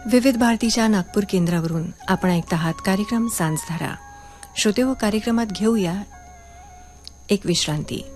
विविध भारतीच्या नागपूर केंद्रावरून आपण ऐकत आहात कार्यक्रम सांजधारा. श्रोते हो, कार्यक्रमात घेऊया एक विश्रांती.